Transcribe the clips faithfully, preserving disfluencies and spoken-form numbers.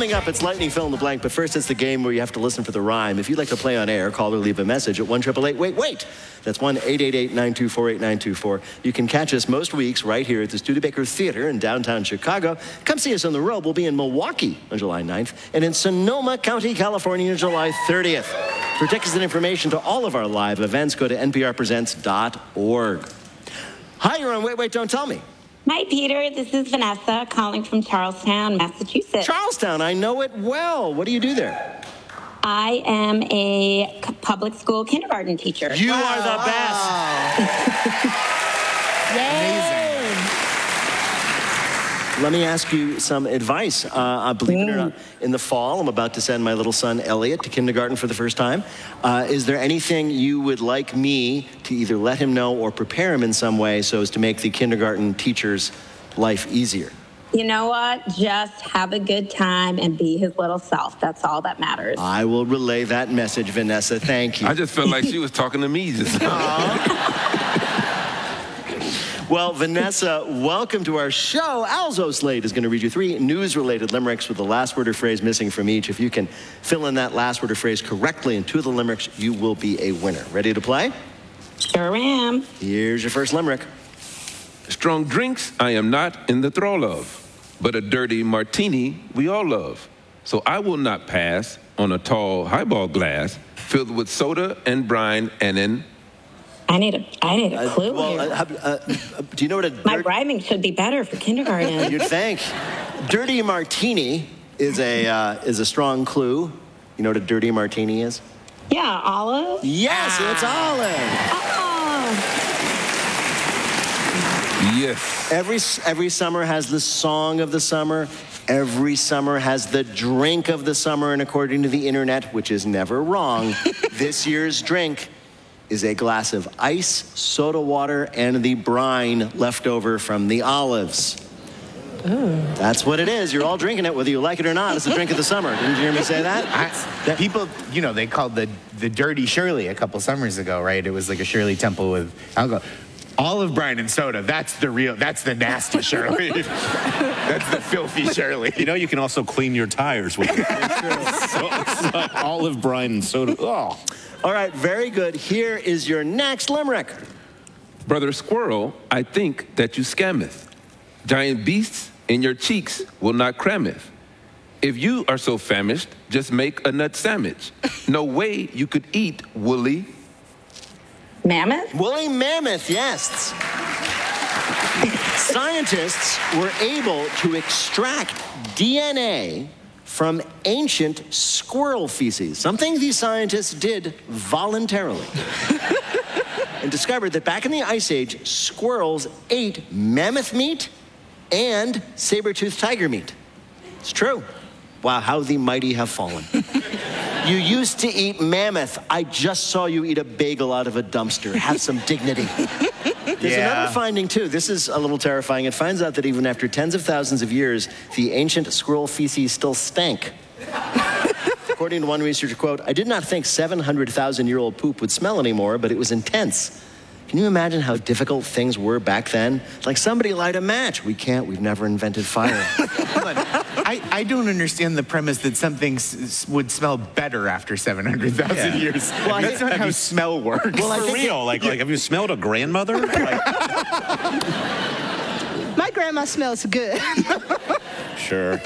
Coming up, it's Lightning Fill in the Blank, but first it's the game where you have to listen for the rhyme. If you'd like to play on air, call or leave a message at one eight eight eight, wait, wait. That's one eight eight eight, nine two four, eight nine two four. You can catch us most weeks right here at the Studebaker Theater in downtown Chicago. Come see us on the road. We'll be in Milwaukee on July ninth and in Sonoma County, California on July thirtieth. For tickets and information to all of our live events, go to N P R presents dot org. Hi, you're on Wait, Wait, Don't Tell Me. Hi, Peter. This is Vanessa calling from Charlestown, Massachusetts. Charlestown, I know it well. What do you do there? I am a c- public school kindergarten teacher. You wow. are the best. Yay! Let me ask you some advice. Uh, uh, believe mm. it or not, in the fall, I'm about to send my little son, Elliot, to kindergarten for the first time. Uh, is there anything you would like me to either let him know or prepare him in some way so as to make the kindergarten teacher's life easier? You know what? Just have a good time and be his little self. That's all that matters. I will relay that message, Vanessa. Thank you. I just felt like she was talking to me just now. Well, Vanessa, welcome to our show. Alzo Slade is going to read you three news-related limericks with the last word or phrase missing from each. If you can fill in that last word or phrase correctly in two of the limericks, you will be a winner. Ready to play? Sure am. Here's your first limerick. Strong drinks I am not in the thrall of, but a dirty martini we all love. So I will not pass on a tall highball glass filled with soda and brine and an... I need a, I need a clue uh, well, here. Uh, uh, uh, do you know what a... Dirt- My rhyming should be better for kindergarten. You'd think. Dirty martini is a, uh, is a strong clue. You know what a dirty martini is? Yeah, olive? Yes, ah. It's olive. Oh. Yes. Every, every summer has the song of the summer. Every summer has the drink of the summer. And according to the internet, which is never wrong, this year's drink is a glass of ice, soda water, and the brine left over from the olives. Ooh. That's what it is. You're all drinking it, whether you like it or not. It's the drink of the summer. Didn't you hear me say that? I, that people, you know, they called the, the Dirty Shirley a couple summers ago, right? It was like a Shirley temple with alcohol. Olive brine and soda, that's the real, that's the nasty Shirley. That's the filthy Shirley. You know, you can also clean your tires with it. so, so, olive brine and soda. Oh. All right, very good. Here is your next limerick. Brother Squirrel, I think that you scammeth. Giant beasts in your cheeks will not crammeth. If you are so famished, just make a nut sandwich. No way you could eat woolly... Mammoth? Woolly mammoth, yes. Scientists were able to extract D N A from ancient squirrel feces, something these scientists did voluntarily, and discovered that back in the Ice Age, squirrels ate mammoth meat and saber-toothed tiger meat. It's true. Wow, how the mighty have fallen. You used to eat mammoth. I just saw you eat a bagel out of a dumpster. Have some dignity. There's yeah. another finding, too. This is a little terrifying. It finds out that even after tens of thousands of years, the ancient squirrel feces still stank. According to one researcher, quote, I did not think seven hundred thousand year old poop would smell anymore, but it was intense. Can you imagine how difficult things were back then? Like somebody light a match. We can't. We've never invented fire. I, I don't understand the premise that something s- would smell better after seven hundred thousand yeah. years. Well, That's not how you, smell works. Well, For real, it, like, like, have you smelled a grandmother? Like, my grandma smells good. Sure.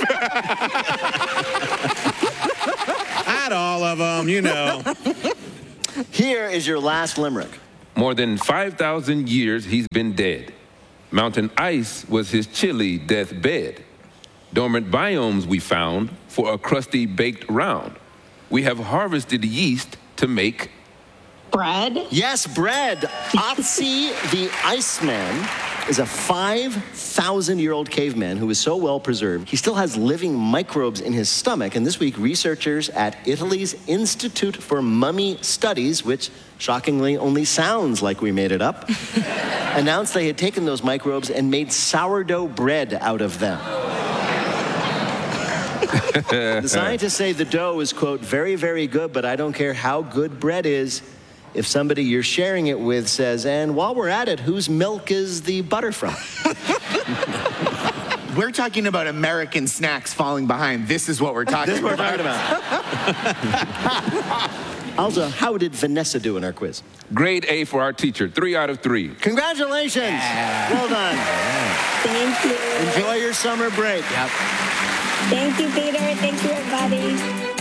Not all of them, you know. Here is your last limerick. More than five thousand years he's been dead. Mountain ice was his chilly deathbed. Dormant biomes we found for a crusty baked round. We have harvested yeast to make... Bread? Yes, bread. Otzi the Iceman is a five thousand year old caveman who is so well preserved, he still has living microbes in his stomach. And this week, researchers at Italy's Institute for Mummy Studies, which shockingly only sounds like we made it up, announced they had taken those microbes and made sourdough bread out of them. The scientists say the dough is, quote, very, very good, but I don't care how good bread is if somebody you're sharing it with says, and while we're at it, whose milk is the butter from? we're talking about American snacks falling behind. This is what we're talking This is what we're about. talking about. Also, how did Vanessa do in our quiz? Grade A for our teacher, three out of three. Congratulations. Well done. Thank you. Enjoy your summer break. Yep. Thank you, Peter. Thank you, everybody.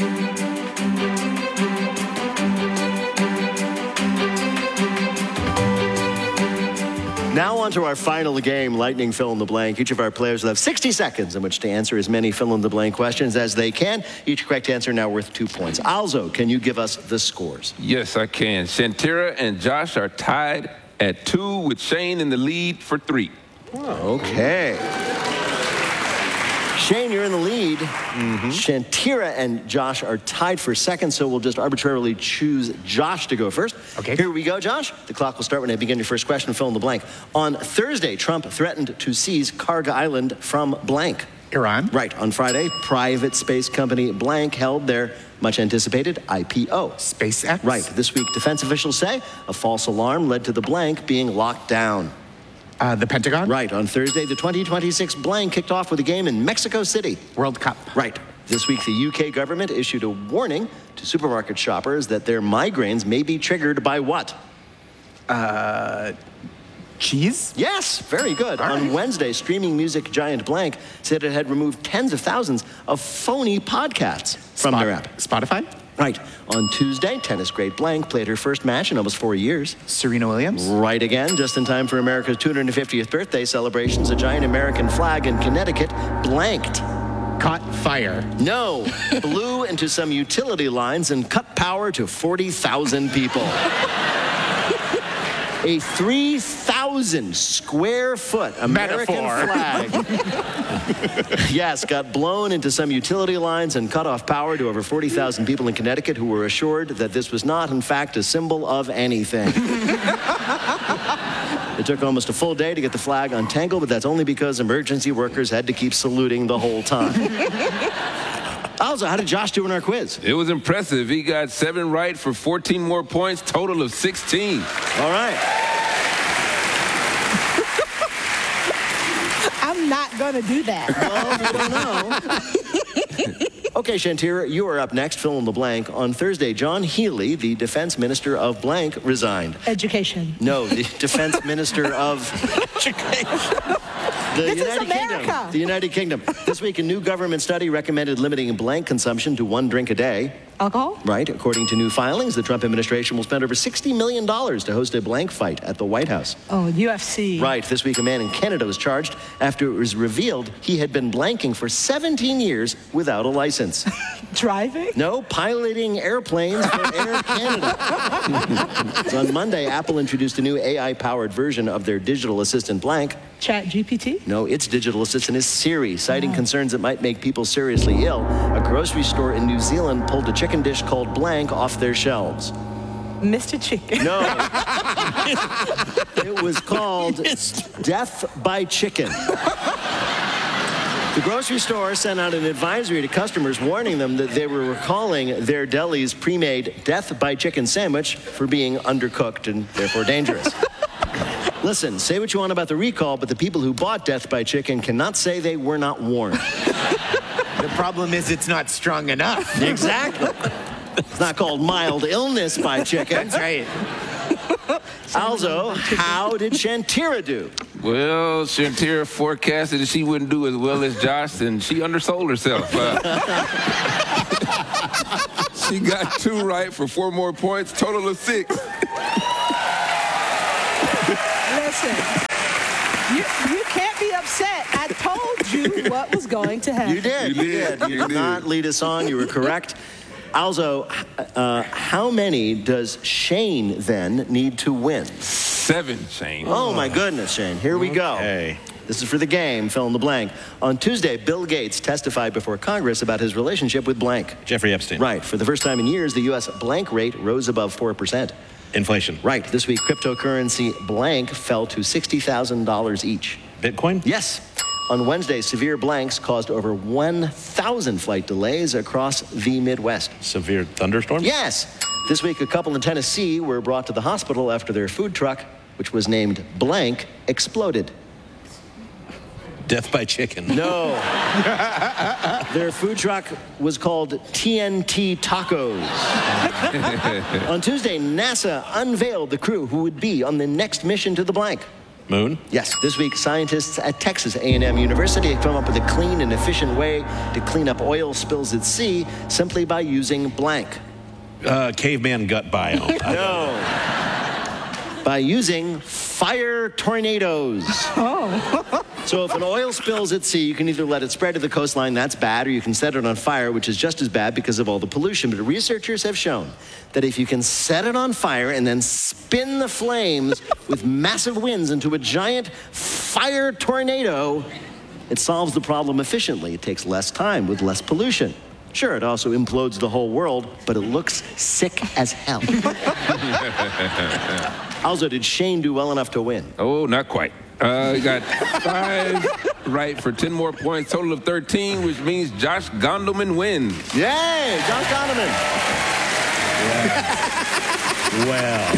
Now on to our final game, Lightning Fill in the Blank. Each of our players will have sixty seconds in which to answer as many fill in the blank questions as they can. Each correct answer now worth two points. Alzo, can you give us the scores? Yes, I can. Shantira and Josh are tied at two with Shane in the lead for three. Okay. Shane, you're in the lead. Mm-hmm. Shantira and Josh are tied for second, so we'll just arbitrarily choose Josh to go first. Okay. Here we go, Josh. The clock will start when I begin your first question. Fill in the blank. On Thursday, Trump threatened to seize Karga Island from blank. Iran. Right. On Friday, private space company blank held their much anticipated I P O. SpaceX. Right. This week, defense officials say a false alarm led to the blank being locked down. Uh, the Pentagon. Right. On Thursday, the twenty twenty-six blank kicked off with a game in Mexico City. World Cup. Right. This week, the U K government issued a warning to supermarket shoppers that their migraines may be triggered by what? Uh, cheese. Yes, very good. All On right. Wednesday, streaming music giant blank said it had removed tens of thousands of phony podcasts from Spot- their app. Spotify. Right. On Tuesday, tennis great blank played her first match in almost four years. Serena Williams. Right again, just in time for America's two hundred fiftieth birthday celebrations, a giant American flag in Connecticut blanked. Caught fire. No, blew into some utility lines and cut power to forty thousand people. A three thousand square foot American Metaphor. flag. Yes, got blown into some utility lines and cut off power to over forty thousand people in Connecticut who were assured that this was not, in fact, a symbol of anything. It took almost a full day to get the flag untangled, but that's only because emergency workers had to keep saluting the whole time. Also, how did Josh do in our quiz? It was impressive. He got seven right for fourteen more points, total of sixteen. All right. I'm not going to do that. Well, we don't know. Okay, Shantira, you are up next. Fill in the blank. On Thursday, John Healey, the defense minister of blank, resigned. Education. No, the defense minister of the This is United Kingdom. America. The United Kingdom. This week, a new government study recommended limiting blank consumption to one drink a day. Alcohol? Right. According to new filings, the Trump administration will spend over sixty million dollars to host a blank fight at the White House. Oh, U F C. Right. This week, a man in Canada was charged after it was revealed he had been blanking for seventeen years without a license. Driving? No, piloting airplanes for Air Canada. So on Monday, Apple introduced a new A I-powered version of their digital assistant blank. Chat G P T? No, its digital assistant is Siri, citing concerns it might make people seriously ill. A grocery store in New Zealand pulled a chicken dish called blank off their shelves. Mister Chicken. No. It was called Death by Chicken. The grocery store sent out an advisory to customers warning them that they were recalling their deli's pre-made Death by Chicken sandwich for being undercooked and therefore dangerous. Listen, say what you want about the recall, but the people who bought Death by Chicken cannot say they were not warned. The problem is it's not strong enough. Exactly. It's not called mild illness by chicken. That's right. Also, how did Shantira do? Well, Shantira forecasted that she wouldn't do as well as Josh, and she undersold herself. Uh, she got two right for four more points, total of six. Listen, you, you can't be upset. I told you what was going to happen. You did. You did. You You did did. not lead us on. You were correct. Also, uh, how many does Shane then need to win? Seven, Shane. Oh, my goodness, Shane. Here we go. Okay. This is for the game, fill in the blank. On Tuesday, Bill Gates testified before Congress about his relationship with blank. Jeffrey Epstein. Right. For the first time in years, the U S blank rate rose above four percent. Inflation. Right. This week, cryptocurrency blank fell to sixty thousand dollars each. Bitcoin. Yes. On Wednesday, severe blanks caused over one thousand flight delays across the Midwest. Severe thunderstorm. Yes. This week, a couple in Tennessee were brought to the hospital after their food truck, which was named blank, exploded. Death by chicken. No. Their food truck was called T N T Tacos. On Tuesday, NASA unveiled the crew who would be on the next mission to the blank. Moon? Yes, this week, scientists at Texas A and M University have come up with a clean and efficient way to clean up oil spills at sea simply by using blank. Uh, caveman gut biome. No. By using fire tornadoes. Oh. So if an oil spills at sea, you can either let it spread to the coastline, that's bad, or you can set it on fire, which is just as bad because of all the pollution. But researchers have shown that if you can set it on fire and then spin the flames with massive winds into a giant fire tornado, it solves the problem efficiently. It takes less time with less pollution. Sure, it also implodes the whole world, but it looks sick as hell. Also, did Shane do well enough to win? Oh, not quite. Uh, he got five right for ten more points, total of thirteen, which means Josh Gondelman wins. Yay, Josh Gondelman. Well.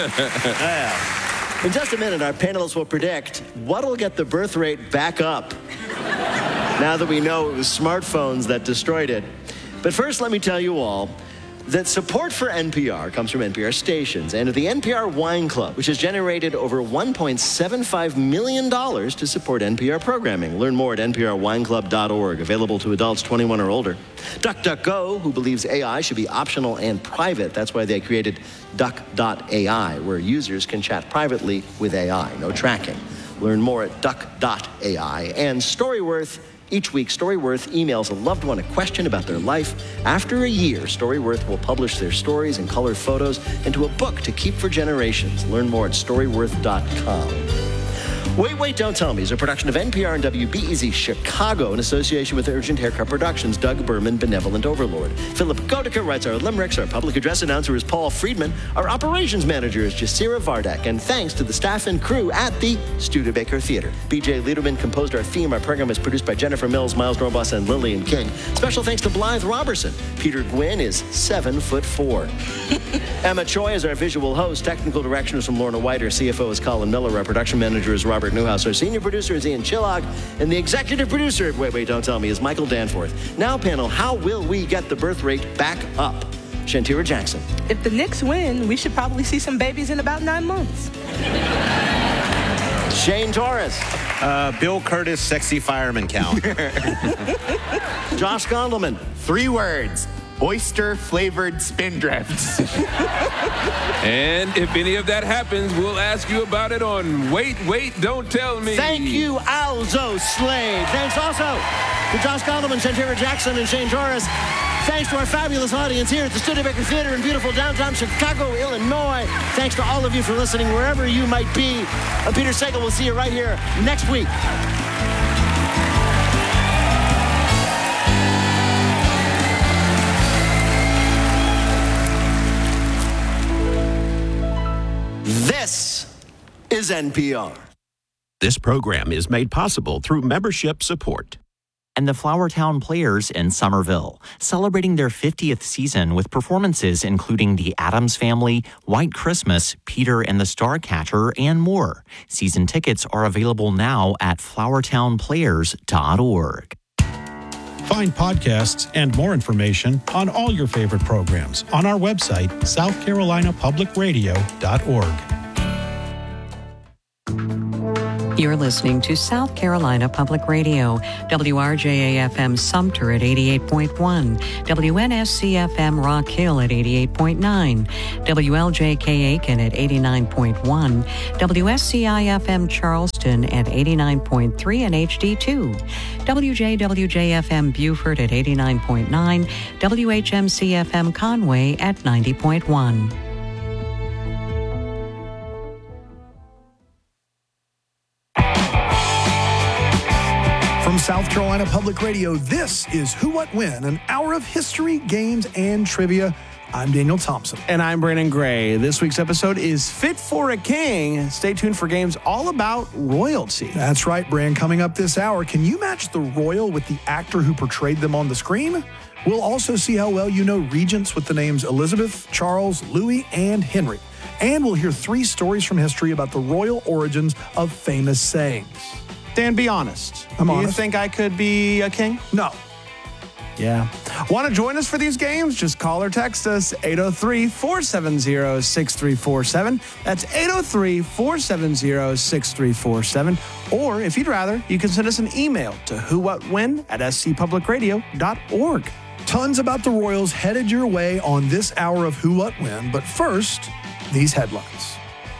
In just a minute, our panelists will predict what'll get the birth rate back up now that we know it was smartphones that destroyed it. But first, let me tell you all that support for N P R comes from N P R stations and the N P R Wine Club, which has generated over one point seven five million dollars to support N P R programming. Learn more at N P R wine club dot org, available to adults twenty-one or older. DuckDuckGo, who believes A I should be optional and private. That's why they created duck dot A I, where users can chat privately with A I. No tracking. Learn more at duck dot A I. And Storyworth. Each week, Storyworth emails a loved one a question about their life. After a year, Storyworth will publish their stories and colored photos into a book to keep for generations. Learn more at storyworth dot com. Wait, Wait, Don't Tell Me is a production of N P R and W B E Z Chicago in association with Urgent Haircut Productions, Doug Berman, Benevolent Overlord. Philip Godica writes our limericks. Our public address announcer is Paul Friedman. Our operations manager is Jasira Vardak. And thanks to the staff and crew at the Studebaker Theater. B J Liederman composed our theme. Our program is produced by Jennifer Mills, Miles Norboss, and Lillian King. Special thanks to Blythe Robertson. Peter Gwynn is seven foot four. Emma Choi is our visual host. Technical direction is from Lorna White. Our C F O is Colin Miller. Our production manager is Robert Newhouse. Our senior producer is Ian Chillog. And the executive producer of Wait, Wait, Don't Tell Me is Michael Danforth. Now, panel, how will we get the birth rate back up? Shantira Jackson. If the Knicks win, we should probably see some babies in about nine months. Shane Torres. Uh, Bill Curtis, sexy fireman count. Josh Gondelman. Three words. Oyster-flavored spindrifts. And if any of that happens, we'll ask you about it on Wait, Wait, Don't Tell Me. Thank you, Alzo Slade. Thanks also to Josh Gondelman, Shantira Jackson, and Shane Torres. Thanks to our fabulous audience here at the Studebaker Theater in beautiful downtown Chicago, Illinois. Thanks to all of you for listening wherever you might be. I'm Peter Sagal. We'll see you right here next week. This is N P R. This program is made possible through membership support. And the Flowertown Players in Somerville, celebrating their fiftieth season with performances including The Addams Family, White Christmas, Peter and the Starcatcher, and more. Season tickets are available now at flowertown players dot org. Find podcasts and more information on all your favorite programs on our website, south carolina public radio dot org. You're listening to South Carolina Public Radio, W R J A F M Sumter at eighty-eight point one, W N S C F M Rock Hill at eighty-eight point nine, W L J K Aiken at eighty-nine point one, W S C I F M Charleston at eighty-nine point three and H D two, W J W J F M Beaufort at eighty-nine point nine, W H M C F M Conway at ninety point one. From South Carolina Public Radio, this is Who, What, When, an hour of history, games, and trivia. I'm Daniel Thompson. And I'm Brandon Gray. This week's episode is Fit for a King. Stay tuned for games all about royalty. That's right, Brand. Coming up this hour, can you match the royal with the actor who portrayed them on the screen? We'll also see how well you know regents with the names Elizabeth, Charles, Louis, and Henry. And we'll hear three stories from history about the royal origins of famous sayings. Dan, be honest. I'm Do honest. you think I could be a king? No. Yeah. Want to join us for these games? Just call or text us eight oh three, four seven zero, six three four seven. That's eight oh three, four seven zero, six three four seven. Or if you'd rather, you can send us an email to who what when at s c public radio dot org. Tons about the Royals headed your way on this hour of Who What When, but first, these headlines.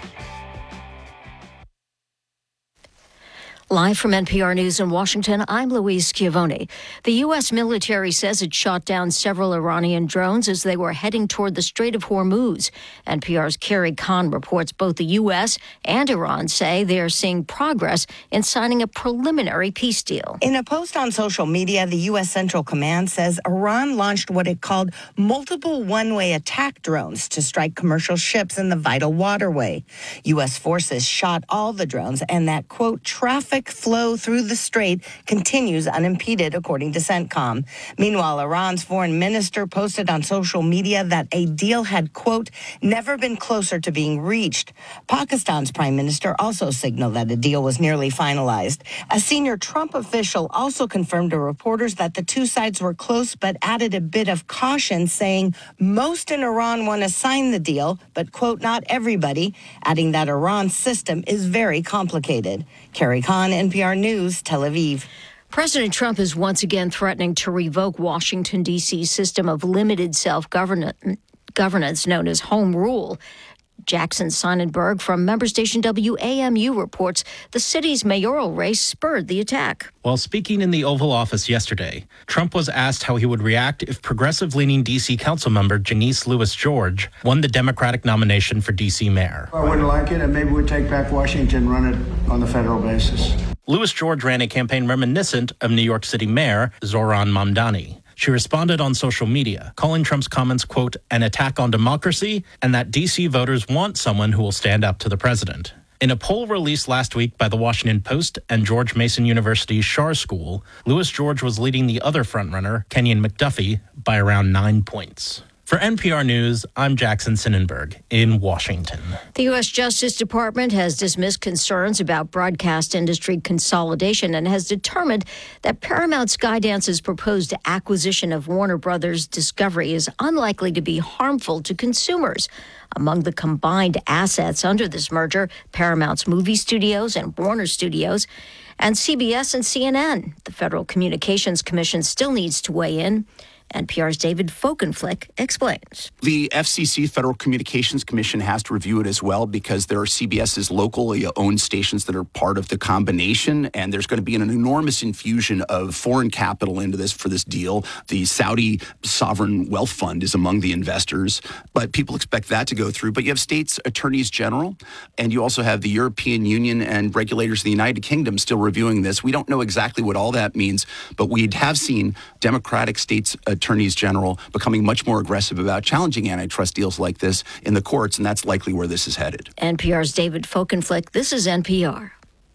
Live from N P R News in Washington, I'm Louise Schiavone. The U S military says it shot down several Iranian drones as they were heading toward the Strait of Hormuz. N P R's Carrie Kahn reports both the U S and Iran say they are seeing progress in signing a preliminary peace deal. In a post on social media, the U S Central Command says Iran launched what it called multiple one-way attack drones to strike commercial ships in the vital waterway. U S forces shot all the drones and that, quote, traffic flow through the strait continues unimpeded, according to CENTCOM. Meanwhile, Iran's foreign minister posted on social media that a deal had, quote, never been closer to being reached. Pakistan's prime minister also signaled that a deal was nearly finalized. A senior Trump official also confirmed to reporters that the two sides were close, but added a bit of caution, saying most in Iran want to sign the deal, but, quote, not everybody, adding that Iran's system is very complicated. Carrie Kahn, N P R News, Tel Aviv. President Trump is once again threatening to revoke Washington, D C's system of limited self-governance known as home rule. Jackson Sonnenberg from member station W A M U reports the city's mayoral race spurred the attack. While speaking in the Oval Office yesterday, Trump was asked how he would react if progressive-leaning D C council member Janice Lewis George won the Democratic nomination for D C mayor. I wouldn't like it, and maybe we'd take back Washington and run it on the federal basis. Lewis George ran a campaign reminiscent of New York City Mayor Zohran Mamdani. She responded on social media, calling Trump's comments, quote, an attack on democracy, and that D C voters want someone who will stand up to the president. In a poll released last week by the Washington Post and George Mason University's Schar School, Lewis George was leading the other frontrunner, Kenyon McDuffie, by around nine points. For N P R News, I'm Jackson Sonnenberg in Washington. The U S Justice Department has dismissed concerns about broadcast industry consolidation and has determined that Paramount Skydance's proposed acquisition of Warner Brothers Discovery is unlikely to be harmful to consumers. Among the combined assets under this merger, Paramount's movie studios and Warner Studios, and C B S and C N N. The Federal Communications Commission still needs to weigh in. N P R's David Folkenflik explains. The F C C, Federal Communications Commission, has to review it as well because there are CBS's locally owned stations that are part of the combination, and there's going to be an enormous infusion of foreign capital into this for this deal. The Saudi Sovereign Wealth Fund is among the investors, but people expect that to go through. But you have states' attorneys general, and you also have the European Union and regulators of the United Kingdom still reviewing this. We don't know exactly what all that means, but we have seen Democratic states' attorneys general becoming much more aggressive about challenging antitrust deals like this in the courts, and that's likely where this is headed. N P R's David Folkenflik. This is N P R.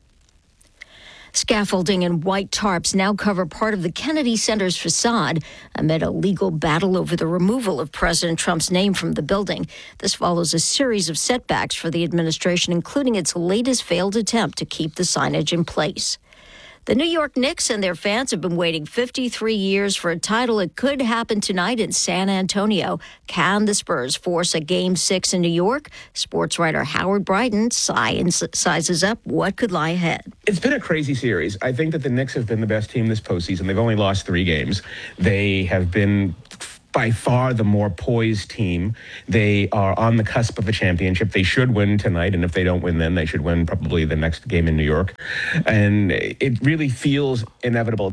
Scaffolding and white tarps now cover part of the Kennedy Center's facade amid a legal battle over the removal of President Trump's name from the building. This follows a series of setbacks for the administration, including its latest failed attempt to keep the signage in place. The New York Knicks and their fans have been waiting fifty-three years for a title. It could happen tonight in San Antonio. Can the Spurs force a Game six in New York? Sports writer Howard Brighton sizes up what could lie ahead. It's been a crazy series. I think that the Knicks have been the best team this postseason. They've only lost three games. They have been by far the more poised team. They are on the cusp of a championship. They should win tonight, and if they don't win then, they should win probably the next game in New York. And it really feels inevitable.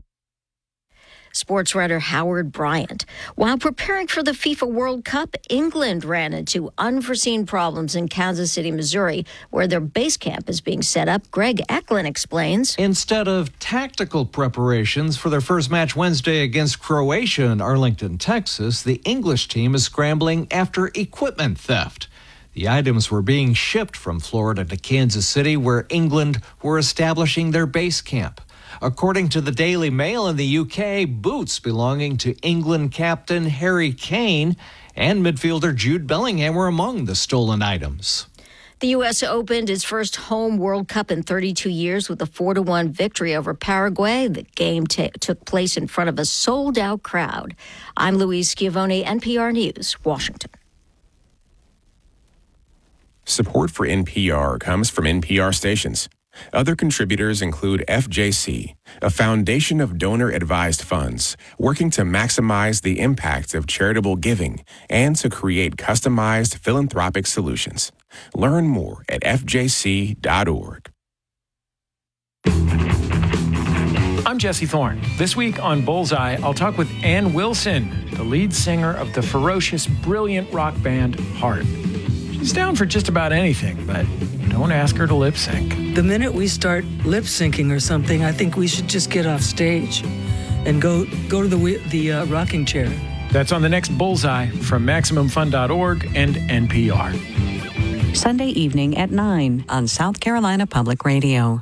Sports writer Howard Bryant. While preparing for the FIFA World Cup, England ran into unforeseen problems in Kansas City, Missouri, where their base camp is being set up. Greg Eklund explains. Instead of tactical preparations for their first match Wednesday against Croatia in Arlington, Texas, the English team is scrambling after equipment theft. The items were being shipped from Florida to Kansas City, where England were establishing their base camp. According to the Daily Mail in the U K, boots belonging to England captain Harry Kane and midfielder Jude Bellingham were among the stolen items. The U S opened its first home World Cup in thirty-two years with a four to one victory over Paraguay. The game t- took place in front of a sold-out crowd. I'm Louise Schiavone, N P R News, Washington. Support for N P R comes from N P R stations. Other contributors include F J C, a foundation of donor-advised funds working to maximize the impact of charitable giving and to create customized philanthropic solutions. Learn more at F J C dot org. I'm Jesse Thorne. This week on Bullseye, I'll talk with Ann Wilson, the lead singer of the ferocious, brilliant rock band Heart. She's down for just about anything, but don't ask her to lip sync. The minute we start lip syncing or something, I think we should just get off stage and go go to the the uh, rocking chair. That's on the next Bullseye from Maximum Fun dot org and N P R. Sunday evening at nine on South Carolina Public Radio.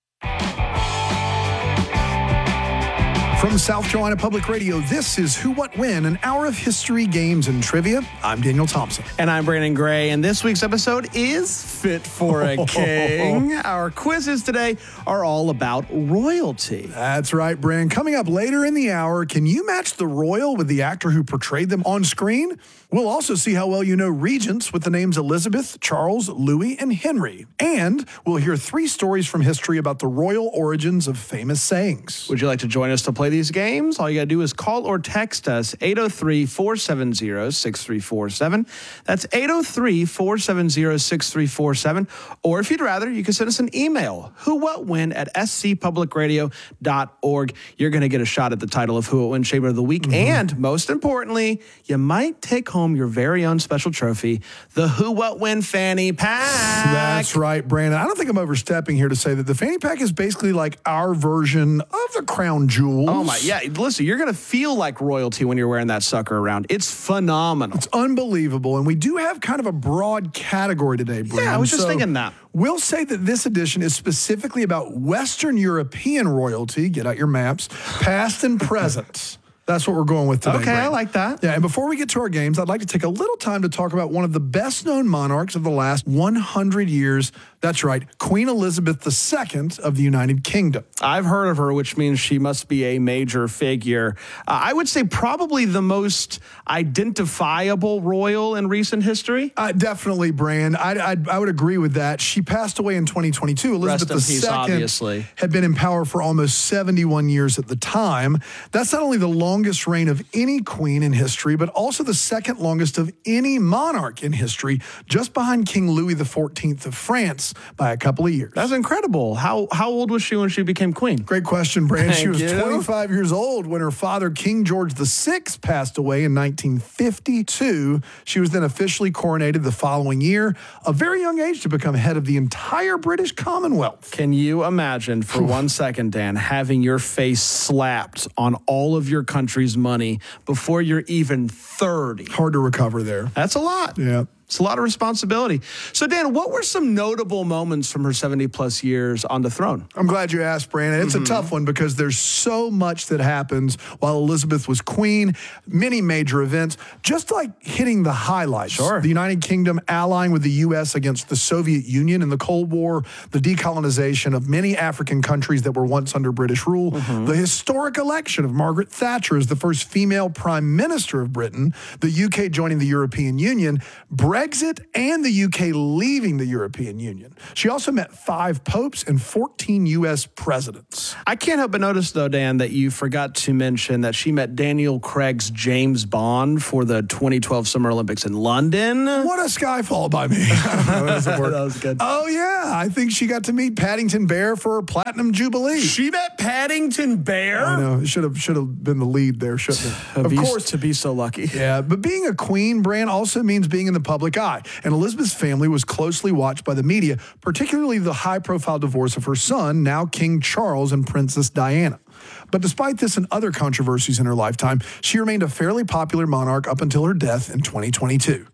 From South Carolina Public Radio, this is Who, What, When, an hour of history, games, and trivia. I'm Daniel Thompson. And I'm Brandon Gray, and this week's episode is Fit for a King. Our quizzes today are all about royalty. That's right, Brandon. Coming up later in the hour, can you match the royal with the actor who portrayed them on screen? We'll also see how well you know regents with the names Elizabeth, Charles, Louis, and Henry. And we'll hear three stories from history about the royal origins of famous sayings. Would you like to join us to play these games? All you got to do is call or text us eight oh three, four seven zero, six three four seven. That's eight oh three, four seven zero, six three four seven. Or if you'd rather, you can send us an email, who what when at s c public radio dot org. You're going to get a shot at the title of Who What When Shaver of the Week. Mm-hmm. And most importantly, you might take home your very own special trophy, the Who What When Fanny Pack. That's right, Brandon. I don't think I'm overstepping here to say that the Fanny Pack is basically like our version of the crown jewels. Oh my, yeah. Listen, you're going to feel like royalty when you're wearing that sucker around. It's phenomenal. It's unbelievable. And we do have kind of a broad category today, Brandon. Yeah, I was just so thinking that. We'll say that this edition is specifically about Western European royalty. Get out your maps. Past and present. That's what we're going with today. Okay, Brandon. I like that. Yeah, and before we get to our games, I'd like to take a little time to talk about one of the best-known monarchs of the last one hundred years. That's right, Queen Elizabeth the Second of the United Kingdom. I've heard of her, which means she must be a major figure. Uh, I would say probably the most identifiable royal in recent history. Uh, definitely, Bran. I, I, I would agree with that. She passed away in twenty twenty-two. Elizabeth Rest in peace, the Second obviously. had been in power for almost seventy-one years at the time. That's not only the longest reign of any queen in history, but also the second longest of any monarch in history, just behind King Louis the Fourteenth of France by a couple of years. That's incredible. How how old was she when she became queen? Great question, Brand. She was you. twenty-five years old when her father, King George the Sixth, passed away in nineteen fifty-two. She was then officially coronated the following year, a very young age to become head of the entire British Commonwealth. Can you imagine for one second, Dan, having your face slapped on all of your country's money before you're even thirty? Hard to recover there. That's a lot. Yeah. It's a lot of responsibility. So, Dan, what were some notable moments from her seventy plus years on the throne? I'm glad you asked, Brandon. It's Mm-hmm. a tough one because there's so much that happens while Elizabeth was queen, many major events, just like hitting the highlights. Sure. The United Kingdom allying with the U S against the Soviet Union in the Cold War, the decolonization of many African countries that were once under British rule, Mm-hmm. the historic election of Margaret Thatcher as the first female prime minister of Britain, the U K joining the European Union, Brexit, and the U K leaving the European Union. She also met five popes and fourteen U S presidents. I can't help but notice, though, Dan, that you forgot to mention that she met Daniel Craig's James Bond for the twenty twelve Summer Olympics in London. What a Skyfall by me. That doesn't work. That was good. Oh, yeah. I think she got to meet Paddington Bear for her Platinum Jubilee. She met Paddington Bear? I know. It should have, should have been the lead there, shouldn't it? Of course. To be so lucky. Yeah, but being a queen, Bran, also means being in the public eye. And Elizabeth's family was closely watched by the media, particularly the high-profile divorce of her son, now King Charles, and Princess Diana. But despite this and other controversies in her lifetime, she remained a fairly popular monarch up until her death in twenty twenty-two.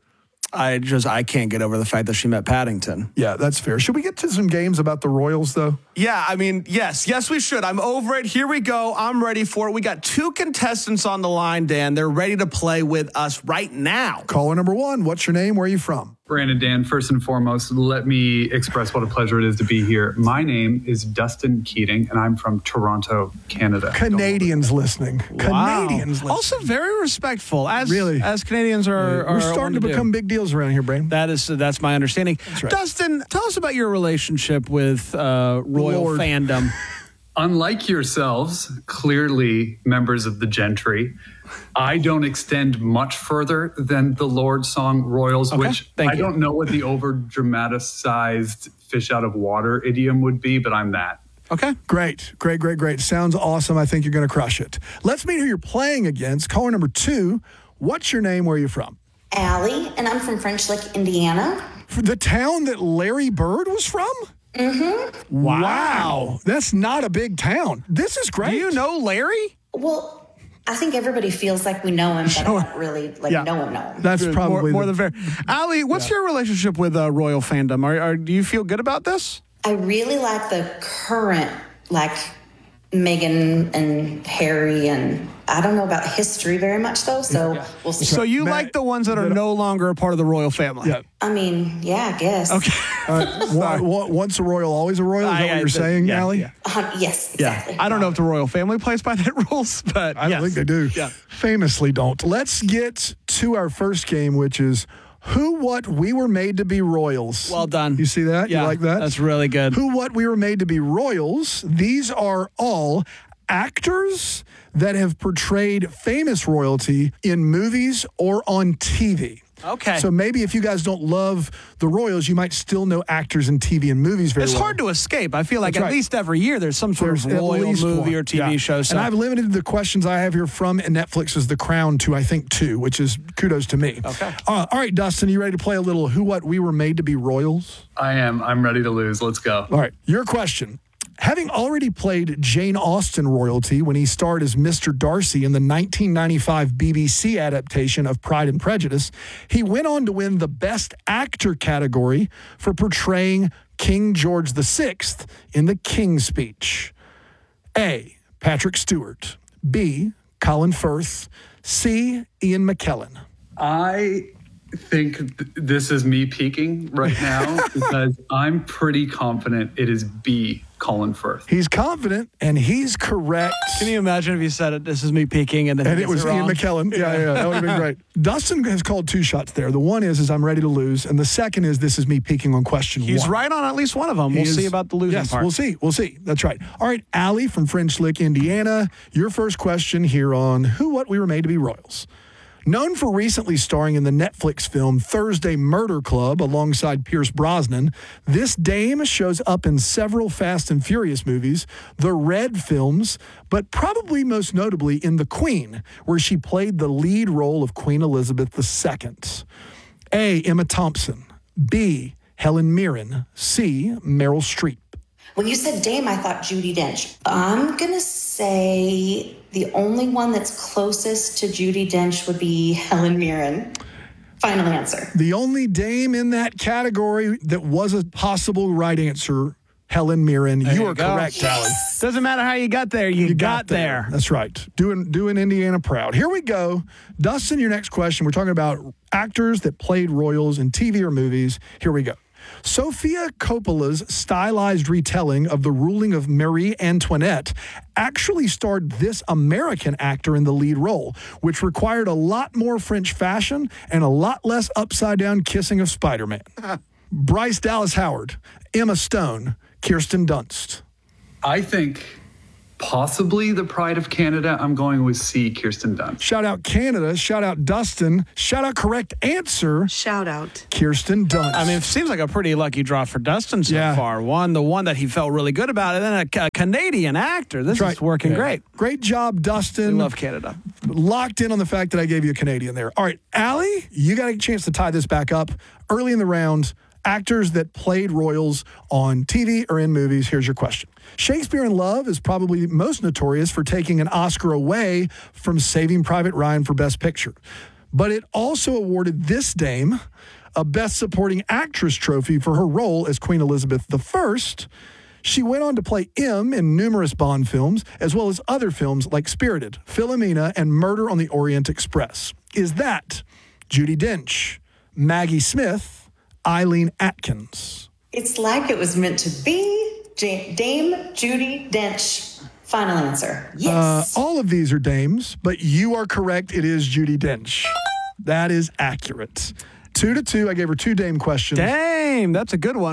I just, I can't get over the fact that she met Paddington. Yeah, that's fair. Should we get to some games about the royals, though? Yeah, I mean, yes, yes, we should. I'm over it. Here we go. I'm ready for it. We got two contestants on the line, Dan. They're ready to play with us right now. Caller number one, what's your name? Where are you from? Brandon, Dan, first and foremost, let me express what a pleasure it is to be here. My name is Dustin Keating, and I'm from Toronto, Canada. Canadians listening. Wow. Canadians listening. Also very respectful, as Really? as Canadians are. We're are starting to do. become big deals around here, Brain. That is that's my understanding. right. Dustin, tell us about your relationship with uh, royal Lord. fandom. Unlike yourselves, clearly members of the gentry, I don't extend much further than the Lord song Royals, Okay, which thank I you. don't know what the over dramatized fish out of water idiom would be, but I'm that. Okay. Great, great, great, great. Sounds awesome. I think you're going to crush it. Let's meet who you're playing against. Caller number two. What's your name? Where are you from? Allie, and I'm from French Lick, Indiana. The town that Larry Bird was from? Mm-hmm. Wow. That's not a big town. This is great. Do you know Larry? Well, I think everybody feels like we know him, but I don't really like Yeah. know him, know him. That's Good. probably more, more the- than fair. Allie, what's your relationship with uh, royal fandom? Are, are, do you feel good about this? I really like the current, like Meghan and Harry, and I don't know about history very much though, so we'll see. So you like the ones that are no longer a part of the royal family? Yeah. I mean, yeah, I guess. Okay. All right. One- one- once a royal, always a royal. Is that I- what I- you're saying, yeah, Allie? yeah. Uh, yes, Yeah. exactly. I don't know if the royal family plays by that rules, but I don't yes. think they do. Yeah. Famously don't. Let's get to our first game, which is Who, What, We Were Made to Be Royals. Well done. You see that? Yeah, You like that? that's really good. Who, What, We Were Made to Be Royals. These are all actors that have portrayed famous royalty in movies or on T V. Okay. So maybe if you guys don't love the Royals, you might still know actors in T V and movies very It's well. hard to escape. I feel like That's at right. least every year there's some sort There's of at royal least movie one. or T V Yeah. show. So. And I've limited the questions I have here from Netflix's The Crown to, I think, two, which is kudos to me. Okay. Uh, all right, Dustin, you ready to play a little Who, What, We Were Made to Be Royals? I am. I'm ready to lose. Let's go. All right, your question. Having already played Jane Austen royalty when he starred as Mister Darcy in the nineteen ninety-five B B C adaptation of Pride and Prejudice, he went on to win the Best Actor category for portraying King George the Sixth in The King's Speech. A. Patrick Stewart. B. Colin Firth. C. Ian McKellen. I think th- this is me peaking right now because I'm pretty confident it is B, Colin Firth. He's confident, and he's correct. Can you imagine if you said it? This is me peeking, and then And he it gets was Ian wrong? McKellen. Yeah, yeah, that would have been great. Dustin has called two shots there. The one is, is I'm ready to lose. And the second is, this is me peeking on question He's one. right on at least one of them. He We'll is- see about the losing yes, part. we'll see. We'll see. That's right. All right, Allie from French Lick, Indiana. Your first question here on Who, What, We Were Made to Be Royals. Known for recently starring in the Netflix film Thursday Murder Club alongside Pierce Brosnan, this dame shows up in several Fast and Furious movies, the Red films, but probably most notably in The Queen, where she played the lead role of Queen Elizabeth the Second. A. Emma Thompson. B. Helen Mirren. C. Meryl Streep. When you said Dame, I thought Judi Dench. I'm going to say the only one that's closest to Judi Dench would be Helen Mirren. Final answer. The only dame in that category that was a possible right answer, Helen Mirren. There you you are go. correct, Allie. Doesn't matter how you got there, you, got, there. That's right. Doing doing Indiana proud. Here we go. Dustin, your next question. We're talking about actors that played royals in T V or movies. Here we go. Sofia Coppola's stylized retelling of the ruling of Marie Antoinette actually starred this American actor in the lead role, which required a lot more French fashion and a lot less upside-down kissing of Spider-Man. Bryce Dallas Howard, Emma Stone, Kirsten Dunst. I think possibly the Pride of Canada. I'm going with C, Kirsten Dunst. Shout out Canada. Shout out Dustin. Shout out correct answer. Shout out. Kirsten Dunst. I mean, it seems like a pretty lucky draw for Dustin so Yeah. far. One, the one that he felt really good about, and then a, a Canadian actor. This That's is working Yeah. great. Great job, Dustin. We love Canada. Locked in on the fact that I gave you a Canadian there. All right, Allie, you got a chance to tie this back up early in the round. Actors that played royals on T V or in movies. Here's your question. Shakespeare in Love is probably most notorious for taking an Oscar away from Saving Private Ryan for Best Picture. But it also awarded this dame a Best Supporting Actress trophy for her role as Queen Elizabeth the First. She went on to play M in numerous Bond films, as well as other films like Spirited, Philomena, and Murder on the Orient Express. Is that Judi Dench, Maggie Smith, Eileen Atkins? It's like it was meant to be. J- Dame Judi Dench. Final answer. Yes. Uh, all of these are dames, but you are correct. It is Judi Dench. That is accurate. Two to two. I gave her two dame questions. Dame, that's a good one.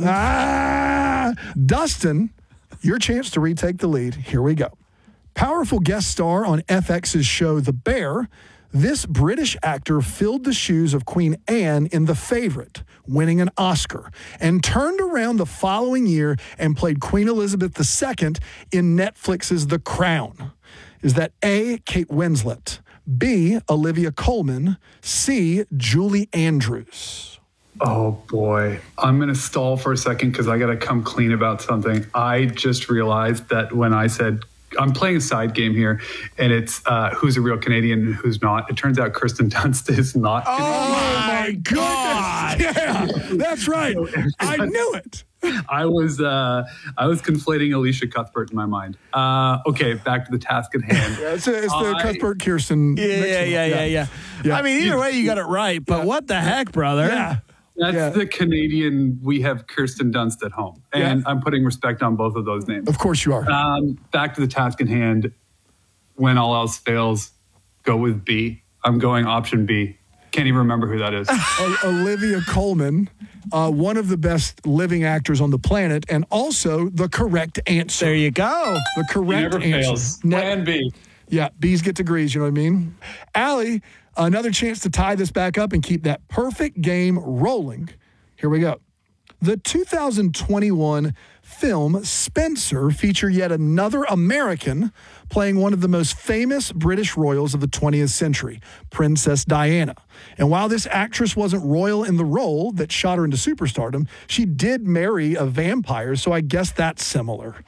Ah, Dustin, your chance to retake the lead. Here we go. Powerful guest star on F X's show The Bear, this British actor filled the shoes of Queen Anne in The Favourite, winning an Oscar, and turned around the following year and played Queen Elizabeth the Second in Netflix's The Crown. Is that A, Kate Winslet, B, Olivia Colman, C, Julie Andrews? Oh boy. I'm going to stall for a second because I got to come clean about something. I just realized that when I said, I'm playing a side game here, and it's uh, who's a real Canadian and who's not. It turns out Kirsten Dunst is not. Oh my God! Yeah, that's right. I knew it. I was uh, I was conflating Alicia Cuthbert in my mind. Uh, okay, back to the task at hand. Yeah, it's, it's the I, Cuthbert Kirsten. Yeah, yeah, yeah, yeah, yeah, yeah. I mean, either way, you got it right. But yeah. What the heck, brother? Yeah. That's yeah. the Canadian, we have Kirsten Dunst at home. And yeah. I'm putting respect on both of those names. Of course you are. Um, back to the task at hand. When all else fails, go with B. I'm going option B. Can't even remember who that is. Olivia Colman, uh, one of the best living actors on the planet, and also the correct answer. There you go. The correct Never answer. fails. Plan B. Yeah, B's get degrees, you know what I mean? Allie, another chance to tie this back up and keep that perfect game rolling. Here we go. The two thousand twenty-one film Spencer featured yet another American playing one of the most famous British royals of the twentieth century, Princess Diana. And while this actress wasn't royal in the role that shot her into superstardom, she did marry a vampire, so I guess that's similar.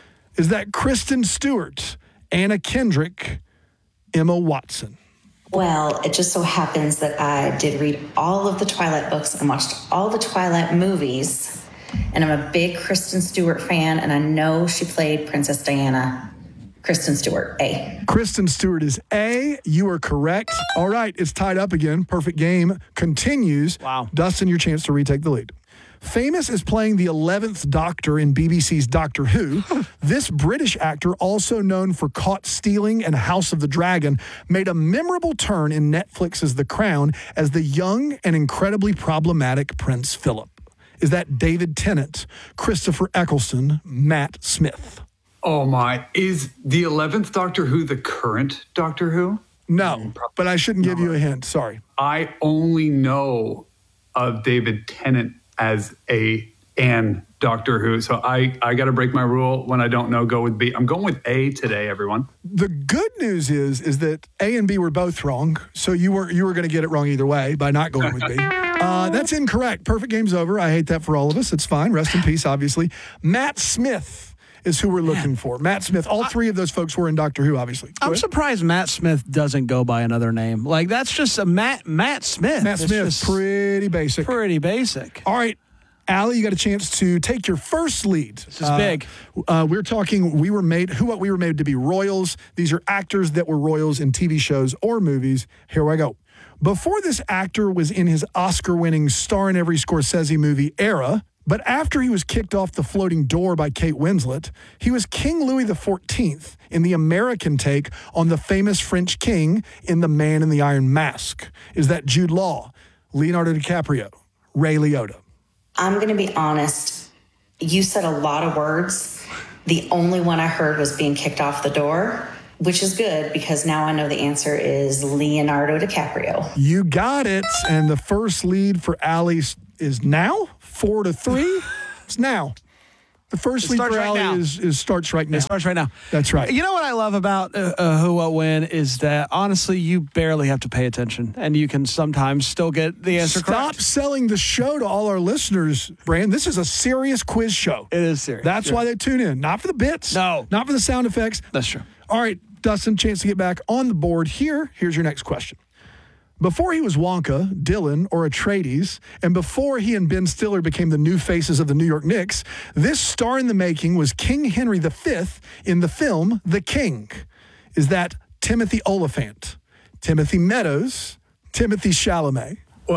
Is that Kristen Stewart, Anna Kendrick, Emma Watson? Well, it just so happens that I did read all of the Twilight books and watched all the Twilight movies. And I'm a big Kristen Stewart fan, and I know she played Princess Diana. Kristen Stewart, A. Kristen Stewart is A. You are correct. All right, it's tied up again. Perfect game continues. Wow. Dustin, your chance to retake the lead. Famous as playing the eleventh Doctor in B B C's Doctor Who, this British actor, also known for Caught Stealing and House of the Dragon, made a memorable turn in Netflix's The Crown as the young and incredibly problematic Prince Philip. Is that David Tennant, Christopher Eccleston, Matt Smith? Oh my, is the eleventh Doctor Who the current Doctor Who? No, but I shouldn't give you a hint. Sorry. I only know of David Tennant as a and Doctor Who. So I, I got to break my rule. When I don't know, go with B. I'm going with A today, everyone. The good news is is that A and B were both wrong. So you were you were going to get it wrong either way by not going with B. Uh, that's incorrect. Perfect game's over. I hate that for all of us. It's fine. Rest in peace, obviously. Matt Smith is who we're looking for. Matt Smith. All three of those folks were in Doctor Who, obviously. I'm surprised Matt Smith doesn't go by another name. Like, that's just a Matt Matt Smith. Matt Smith, pretty basic. Pretty basic. All right. Allie, you got a chance to take your first lead. This is uh, big. Uh, we're talking, we were made, who, what we were made to be royals. These are actors that were royals in T V shows or movies. Here we go. Before this actor was in his Oscar-winning star in every Scorsese movie era, but after he was kicked off the floating door by Kate Winslet, he was King Louis the fourteenth in the American take on the famous French king in The Man in the Iron Mask. Is that Jude Law, Leonardo DiCaprio, Ray Liotta? I'm going to be honest. You said a lot of words. The only one I heard was being kicked off the door, which is good because now I know the answer is Leonardo DiCaprio. You got it. And the first lead for Allie is now four to three. It's now. The first It lead starts for right Allie now. is, is starts right now. It starts right now. That's right. You know what I love about uh, uh, Who, What, When is that, honestly, you barely have to pay attention, and you can sometimes still get the answer Stop correct. selling the show to all our listeners, Brand. This is a serious quiz show. It is serious. That's Sure. why they tune in. Not for the bits. No. Not for the sound effects. That's true. All right, Dustin, chance to get back on the board here. Here's your next question. Before he was Wonka, Dylan, or Atreides, and before he and Ben Stiller became the new faces of the New York Knicks, this star in the making was King Henry the Fifth in the film The King. Is that Timothy Olyphant, Timothy Meadows, Timothy Chalamet? Well,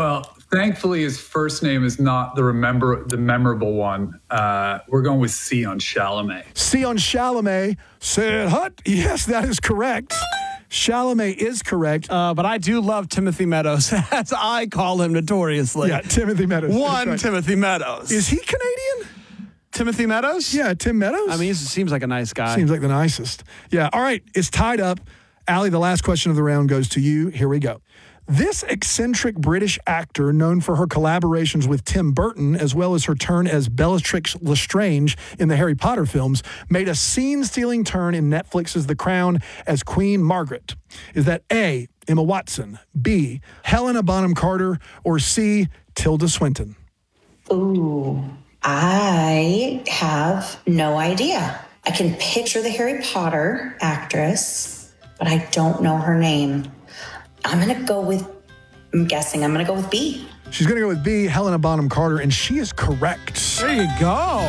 Thankfully, his first name is not the remember the memorable one. Uh, we're going with C on Chalamet. C on Chalamet said, "Hut." Yes, that is correct. Chalamet is correct. Uh, but I do love Timothy Meadows, as I call him notoriously. Yeah, Timothy Meadows. One right. Timothy Meadows. Is he Canadian? Timothy Meadows? Yeah, Tim Meadows. I mean, he seems like a nice guy. Seems like the nicest. Yeah, all right, it's tied up. Allie, the last question of the round goes to you. Here we go. This eccentric British actor, known for her collaborations with Tim Burton, as well as her turn as Bellatrix Lestrange in the Harry Potter films, made a scene-stealing turn in Netflix's The Crown as Queen Margaret. Is that A, Emma Watson, B, Helena Bonham Carter, or C, Tilda Swinton? Ooh, I have no idea. I can picture the Harry Potter actress, but I don't know her name. I'm going to go with, I'm guessing, I'm going to go with B. She's going to go with B, Helena Bonham Carter, and she is correct. There you go.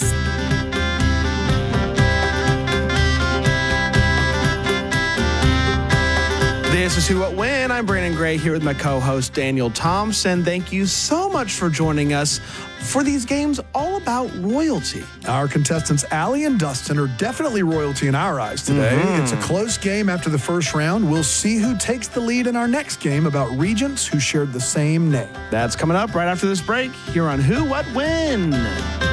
This is Who What When. I'm Brandon Gray here with my co-host Daniel Thompson. Thank you so much for joining us for these games all about royalty. Our contestants, Allie and Dustin, are definitely royalty in our eyes today. Mm-hmm. It's a close game after the first round. We'll see who takes the lead in our next game about regents who shared the same name. That's coming up right after this break here on Who What When.